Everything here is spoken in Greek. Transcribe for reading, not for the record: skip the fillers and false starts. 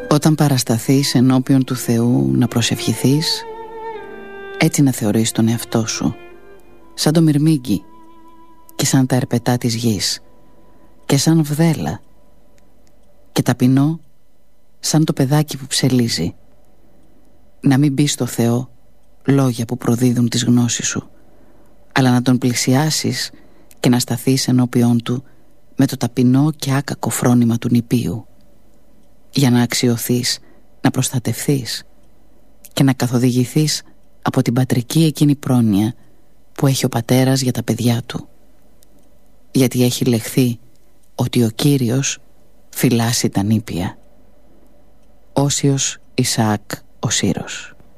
Όταν παρασταθείς ενώπιον του Θεού να προσευχηθείς, έτσι να θεωρείς τον εαυτό σου, σαν το μυρμήγκι και σαν τα ερπετά της γης και σαν βδέλα και ταπεινό σαν το παιδάκι που ψελίζει. Να μην πεις στο Θεό λόγια που προδίδουν τις γνώσεις σου, αλλά να τον πλησιάσεις και να σταθείς ενώπιον του με το ταπεινό και άκακο φρόνημα του νηπίου, για να αξιωθείς, να προστατευθείς και να καθοδηγηθείς από την πατρική εκείνη πρόνοια που έχει ο πατέρας για τα παιδιά του, γιατί έχει λεχθεί ότι ο Κύριος φυλάσσει τα νήπια. Όσιος Ισαάκ ο Σύρος.